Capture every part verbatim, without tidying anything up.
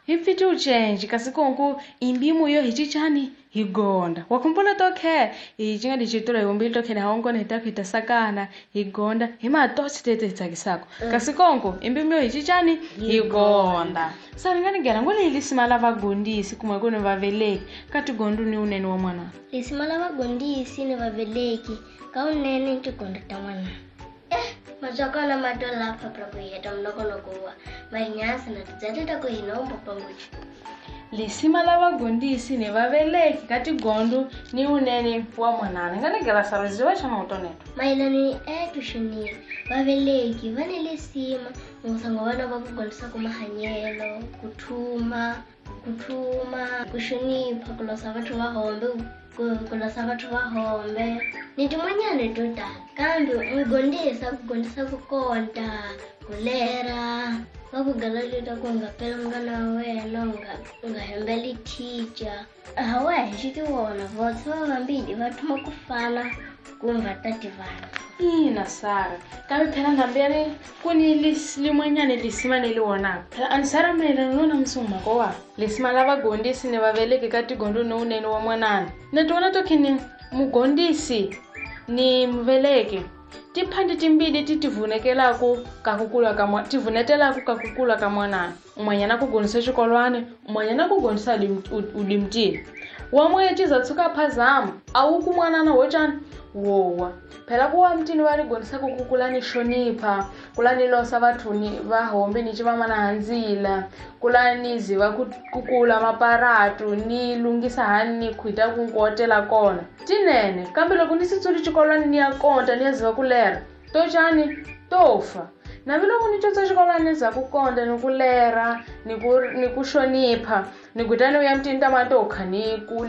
Hifiti uchenji kasi konku imbimu yo hichichani higonda. Wakumbula toke ijinga dichitura yombili toke na hongo na hitaku hitasakana higonda. Hima tosi tete hitakisako. Mm. Kasi konku imbimu yo hichichani higonda. Sari ngani gana ngole ilisimala vagondisi kumwegone vaveleki kati gondu ni uneni wa mwana. Lisimala vagondisi ni vaveleki ka uneni ntigonda ta mwana. Eh, mazaka na madola hapa prabu yeta mnoko nokuwa. Mainyasi na tizateta kuhinombo panguchi. Lisima la vagondisi ni vaveleki kati gondu ni uneni wa mwanana. Ngani gala saraziwa chana utoneto. Mailani etu shunira. Vaveleki vani lisima. Musango wana vakugondisa kumahanyelo, kutuma, kutuma, kushunipa, kulosa watu wahombe, kulosa watu wahombe. Nitumanyane tuta. Kambi mgondisa kugondisa kukonda, kulera. Wakugalalita kungapela mgana weno nga hembeli teacher. Hawe shiki wona vote wambidi vatuma kufana kumva tati vana. Ina Sara. Kami pera nambere kuni limwenyane lisima niliona. Pera ansara mele nuna msuma kwa. Lisima la vagondisi ni vaveleki kati gondu ni uneni wa mwanana. Natuona tokini mugondisi ni mveleki. Tipandi timbidi titivunekela ku kakukula kamwa tivunetela ku kakukula kamwana umanyana kugonisa chikolwane umanyana kugonisa udimti wamwe chiza tsuka phazama au kumwanana wochani wowa phela kuwa mtini wali gonisa kukukulani shonipa kulani losa vathuni vahombe ni chivamana hanzila kulani ziva kukula maparatu ni lungisa hani kuita kunkotela kona tinene kambe loko ndisitsuli chikolwane ni yakonta ni yaziva kulera tochani tofa na vile kunichotsa chikolwane za kukonda nikulera niku nikushonipa nikutani uya mtinda matoka ni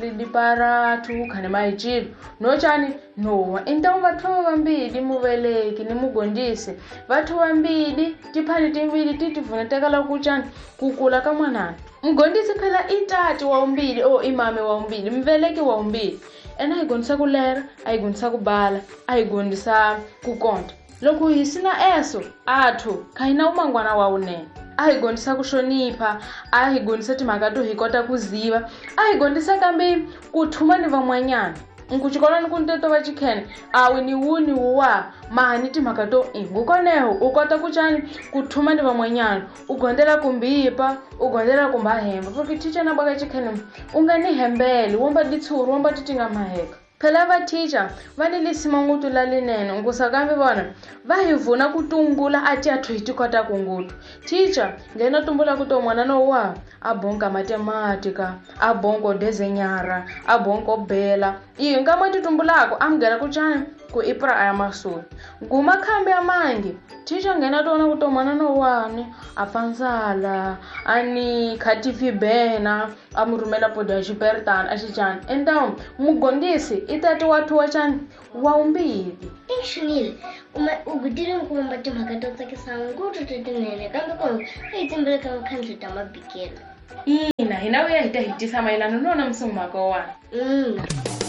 kulidiparatu kane maichilo nochani nowa intamu vathu vambidi muveleki ni mugondisi vathu vambidi tiphani timbidi titivunetela kuchani kukula kamwanana mgondisi phela itati wa umbili o imame wa umbili mveleki wa umbili ena ayigondisa kulera ayigondisa kubala ayigondisa kukonda loko hisina eso athu kaina umangwana wa unene ayigondisa kushonipa ayigondisa timakato hikota kuziva ayigondisa kambi kuthuma ni vamwanyana nkuchikolani kunteto vachikhene awi ni wuni uwa mani timakato ingukoneho ukota kuchani kuthuma ni vamwanyana ugondela kumbipa ugondela kumbahemba porque teacher na baka chikhene ungani hembele womba ditsuru womba titinga maheka phela va teacher vani lisima ngutu lalinene ngusakambi vona vahivuna kutumbula ati athu hitikota kungutu teacher ngena tumbula kuto mwanana wa abonga matematika abongo dezenyara abongo bela iyo ngama titumbulako amgena kuchani ku ipra aya masuli nguma khambe amangi teacher ngena tona kuto mwanana wani afanzala ani khatifi bena amurumela poda chipertana achichani enda mugondisi itati watu wachani waumbili Ishunile uma ugudire nkumba timakato tsakisa ngutu tetinene kambe ko aitimbele kama khanzi tamabikela ina hinawe ya hita hitisa mailano nona msumu wako wa mm